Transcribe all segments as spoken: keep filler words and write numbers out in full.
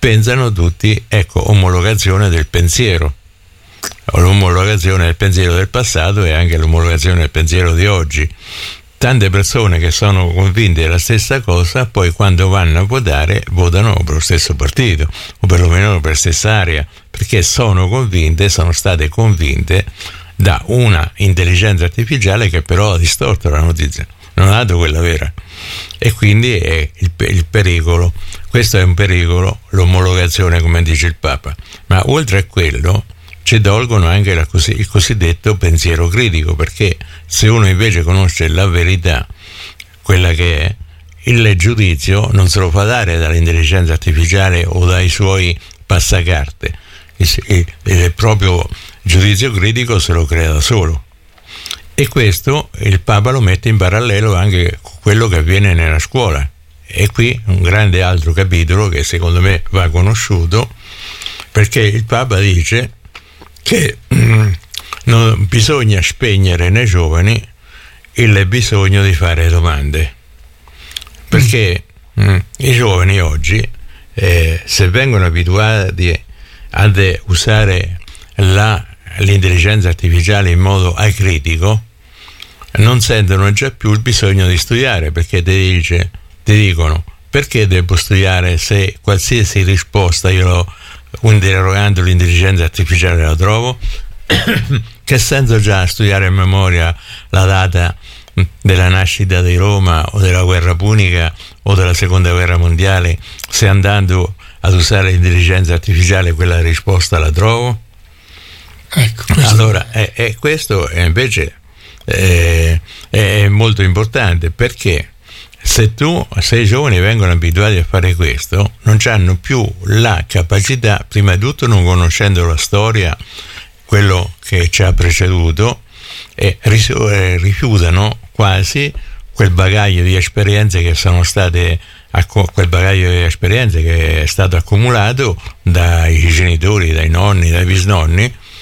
pensano tutti, ecco, omologazione del pensiero, o l'omologazione del pensiero del passato e anche l'omologazione del pensiero di oggi. Tante persone che sono convinte della stessa cosa, poi quando vanno a votare votano per lo stesso partito o perlomeno per la stessa area, perché sono convinte, sono state convinte da una intelligenza artificiale che però ha distorto la notizia, non ha dato quella vera, e quindi è il, il pericolo. Questo è un pericolo, l'omologazione, come dice il Papa. Ma oltre a quello ci tolgono anche la così, il cosiddetto pensiero critico, perché se uno invece conosce la verità, quella che è, il giudizio non se lo fa dare dall'intelligenza artificiale o dai suoi passacarte, il, il proprio giudizio critico se lo crea da solo. E questo il Papa lo mette in parallelo anche con quello che avviene nella scuola. E qui un grande altro capitolo che secondo me va conosciuto, perché il Papa dice che mm, non bisogna spegnere nei giovani il bisogno di fare domande, perché mm, i giovani oggi eh, se vengono abituati ad usare la, l'intelligenza artificiale in modo acritico, non sentono già più il bisogno di studiare, perché ti, dice, ti dicono: perché devo studiare se qualsiasi risposta io lo interrogando l'intelligenza artificiale la trovo? Che senso già studiare a memoria la data della nascita di Roma o della guerra punica o della seconda guerra mondiale, se andando ad usare l'intelligenza artificiale quella risposta la trovo? Ecco, allora è, è questo è invece è, è molto importante, perché se tu, se i giovani vengono abituati a fare questo, non hanno più la capacità, prima di tutto non conoscendo la storia, quello che ci ha preceduto, e rifiutano quasi quel bagaglio di esperienze che sono state, quel bagaglio di esperienze che è stato accumulato dai genitori, dai nonni, dai bisnonni,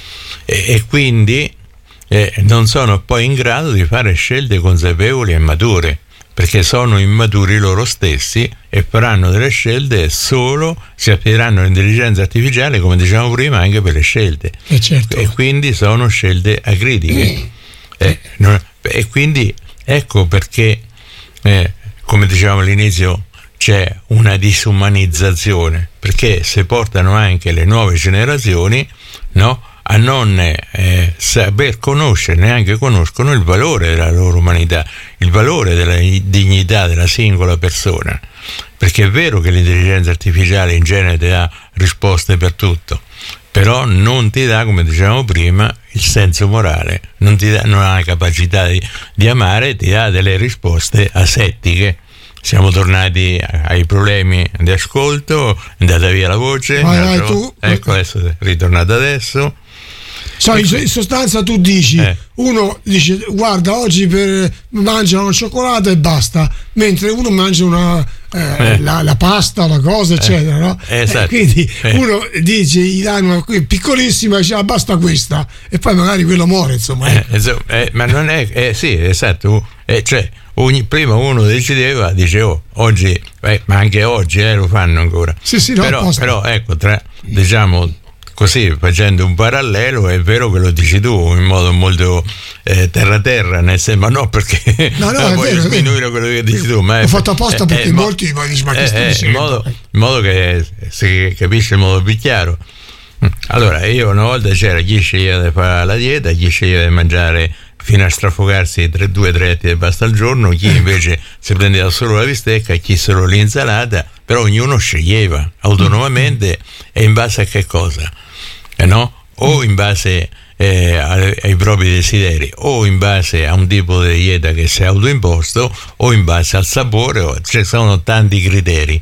e, e quindi eh, non sono poi in grado di fare scelte consapevoli e mature, perché sono immaturi loro stessi e faranno delle scelte solo, si affideranno all'intelligenza artificiale, come dicevamo prima, anche per le scelte. E, certo. E quindi sono scelte acritiche. Eh, non, e quindi ecco perché, eh, come dicevamo all'inizio, c'è una disumanizzazione, perché se portano anche le nuove generazioni, no, a non eh, saper conoscere, neanche conoscono il valore della loro umanità, il valore della dignità della singola persona, perché è vero che l'intelligenza artificiale in genere ti dà risposte per tutto, però non ti dà, come dicevamo prima, il senso morale, non ti dà, non ha la capacità di, di amare, ti dà delle risposte asettiche. Siamo tornati ai problemi di ascolto, è andata via la voce, vai, vai, tu. Ecco, adesso è ritornata adesso. So, in sostanza tu dici, eh. uno dice guarda oggi per, mangia una cioccolata e basta, mentre uno mangia una eh, eh. La, la pasta, la cosa eccetera, eh. no? Esatto. Eh, quindi eh. uno dice gli danno una piccolissima, dice ah, basta questa, e poi magari quello muore, insomma. Eh, eh, eh, ma non è, eh, sì, esatto, eh, cioè ogni, prima uno decideva, dice oh, oggi, eh, ma anche oggi eh, lo fanno ancora. Sì, sì, no, però, però ecco, tra, diciamo così, facendo un parallelo, è vero che lo dici tu in modo molto eh, terra terra, nel senso, ma no perché no, no, voglio vero, sminuire quello che dici tu, ma l'ho è, fatto apposta è, perché è, molti ma dicono ma che stai dicendo? In modo, in modo che si capisce in modo più chiaro. Allora, io una volta c'era chi sceglieva di fare la dieta, chi sceglieva di mangiare fino a strafogarsi tre, due tre etti di pasta al giorno, chi invece si prendeva solo la bistecca, chi solo l'insalata, però ognuno sceglieva autonomamente e in base a che cosa? Eh no? O in base eh, ai, ai propri desideri, o in base a un tipo di dieta che si è autoimposto, o in base al sapore, o, ci sono tanti criteri.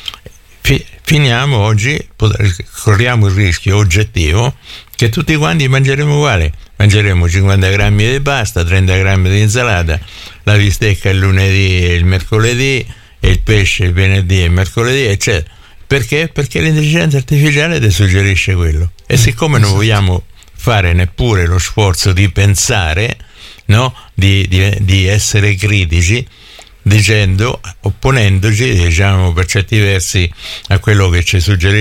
Fi, finiamo oggi, corriamo il rischio oggettivo che tutti quanti mangeremo uguale, mangeremo cinquanta grammi di pasta, trenta grammi di insalata, la bistecca il lunedì e il mercoledì, e il pesce il venerdì e il mercoledì, eccetera. Perché? Perché l'intelligenza artificiale ti suggerisce quello. E siccome non vogliamo fare neppure lo sforzo di pensare, no? di, di, di essere critici, dicendo, opponendoci, diciamo, per certi versi a quello che ci suggerisce